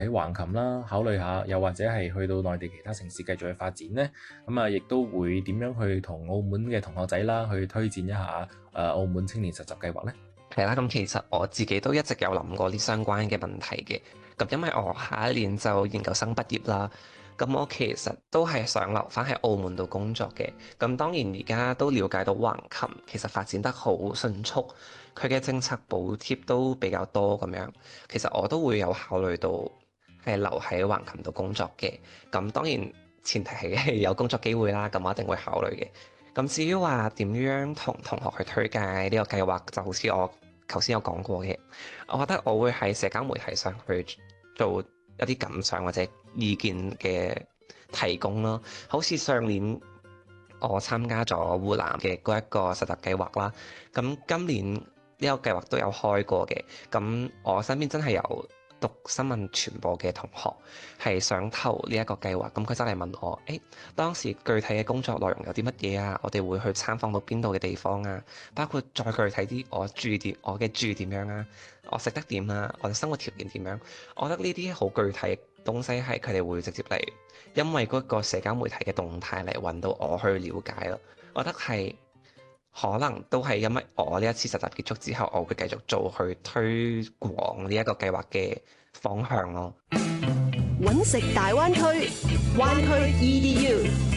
喺橫琴啦，考慮下，又或者係去到內地其他城市繼續去發展呢？咁啊，亦都會點樣去同澳門嘅同學仔啦，去推薦一下澳門青年實習計劃呢？ 係啦，咁其實我自己都一直有諗過呢相關嘅問題嘅。咁因為我下一年就研究生畢業啦，咁我其實都係想留翻喺澳門度工作嘅。咁當然而家都了解到橫琴其實發展得好迅速，佢嘅政策補貼都比較多咁樣。其實我都會有考慮到係留喺橫琴度工作嘅。咁當然前提係有工作機會啦，咁我一定會考慮嘅。咁至於話點樣同同學去推介呢個計劃，就好似我頭先有講過嘅，我覺得我會喺社交媒體上去做一啲感想或者意見嘅提供咯。好似上年我參加咗湖南嘅嗰一個實習計劃啦，咁今年呢個計劃都有開過嘅。咁我身邊真係有讀新聞傳播嘅同學係想投呢一個計劃，咁佢真係問我，當時具體嘅工作內容有啲乜嘢啊？我哋會去參訪到邊度嘅地方啊？包括再具體啲，我嘅住點樣啊？我食得點啊？我嘅生活條件點樣？我覺得呢啲好具體嘅東西係佢哋會直接嚟，因為嗰個社交媒體嘅動態嚟揾到我去了解咯。我覺得係。可能都係因為我呢一次實習結束之後，我會繼續做去推廣呢一個計劃嘅方向咯。 揾食大灣區，灣區 EDU。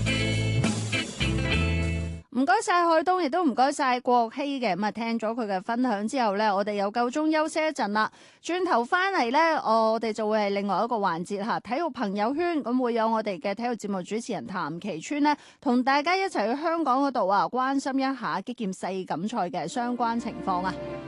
唔該晒海東，亦都唔該晒國希嘅。咁啊，聽咗佢嘅分享之後呢，我哋又夠鐘休息一陣啦。轉頭翻嚟呢，我哋就會係另外一個環節嚇，體育朋友圈。咁會有我哋嘅體育節目主持人譚其川呢，同大家一齊去香港嗰度啊，關心一下擊劍世錦賽嘅相關情況啊。